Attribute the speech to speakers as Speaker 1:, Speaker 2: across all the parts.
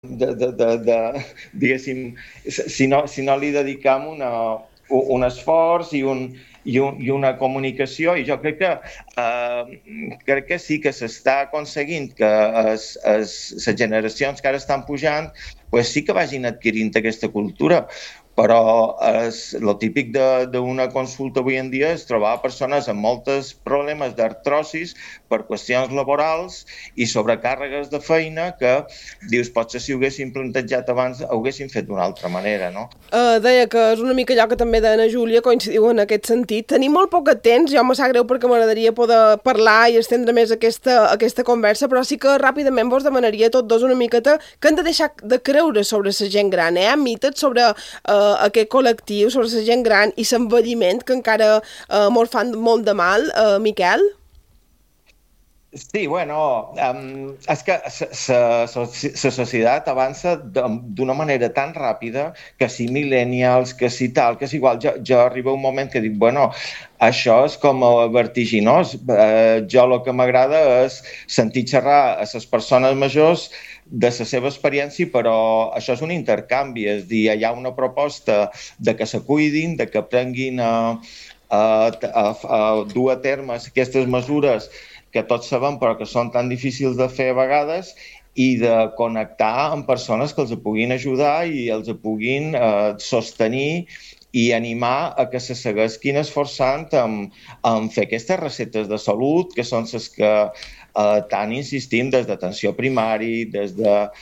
Speaker 1: diguéssim, si no li dedicam un esforç i una comunicació, i jo crec que sí que s'està aconseguint que les generacions que ara estan pujant pues sí que vagin adquirint aquesta cultura, però el típic d'una consulta avui en dia és trobar persones amb molts problemes d'artrosis per qüestions laborals i sobrecàrregues de feina que dius, potser si ho haguéssim plantejat abans ho haguéssim fet d'una altra manera, no?
Speaker 2: Deia que és una mica allò que també deia Júlia, coincidiu en aquest sentit. Tenim molt poc temps, jo me sap greu perquè m'agradaria poder parlar i estendre més aquesta conversa, però sí que ràpidament vos demanaria tots dos una miqueta que hem de deixar de creure sobre la gent gran, mites sobre aquest col·lectiu, sobre la gent gran i l'envelliment, que encara mos fan molt de mal, Miquel?
Speaker 1: Sí, bueno, és que la societat avança d'una manera tan ràpida que si millennials, que si tal, que és igual. Jo arriba un moment que dic, bueno, això és com vertiginós. Jo el que m'agrada és sentir xerrar a les persones majors de la seva experiència, però això és un intercanvi, és a dir, hi ha una proposta de que se cuidin, de que aprenguin a dur a terme aquestes mesures que tots sabem però que són tan difícils de fer a vegades, i de connectar amb persones que els puguin ajudar i els puguin sostenir i animar a que se segueixin esforçant en fer aquestes receptes de salut, que són les que tant insistim des d'atenció primari, des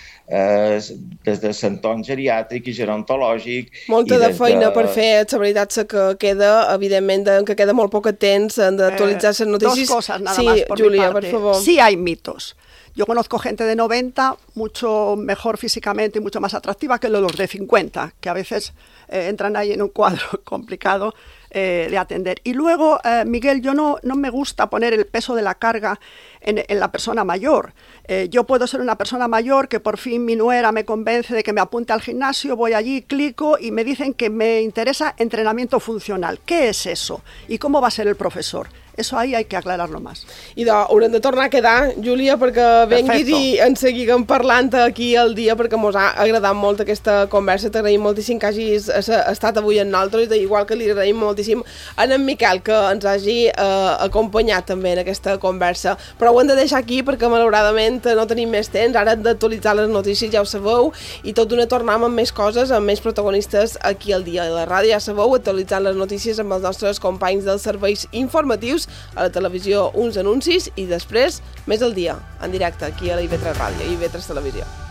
Speaker 1: de l'entorn geriàtric i gerontològic.
Speaker 2: Molta de feina per fer, la veritat que queda, evidentment, que queda molt poc temps d'actualitzar les notícies.
Speaker 3: Dos cosas nada más por mi parte.
Speaker 2: Por favor.
Speaker 3: Sí hay mitos. Yo conozco gente de 90 mucho mejor físicamente y mucho más atractiva que los de 50, que a veces entran ahí en un cuadro complicado de atender. Y luego, Miguel, yo no me gusta poner el peso de la carga en la persona mayor. Yo puedo ser una persona mayor que por fin mi nuera me convence de que me apunte al gimnasio, voy allí, clico y me dicen que me interesa entrenamiento funcional. ¿Qué es eso? ¿Y cómo va a ser el profesor? Eso ahí hay que aclararlo más.
Speaker 2: I haurem de tornar a quedar, Júlia, perquè venguis i ens seguiguem parlant aquí al dia, perquè ens ha agradat molt aquesta conversa. T'agraïm moltíssim que hagis estat avui amb nosaltres, igual que li agraïm moltíssim a en Miquel que ens hagi acompanyat també en aquesta conversa. Però ho hem de deixar aquí perquè malauradament no tenim més temps. Ara hem d'actualitzar les notícies, ja ho sabeu, i tot d'una tornem amb més coses, amb més protagonistes aquí al dia. I la ràdio, ja sabeu, actualitzant les notícies amb els nostres companys dels serveis informatius, a la televisió uns anuncis i després més al dia, en directe, aquí a la IB3 Ràdio i IB3 Televisió.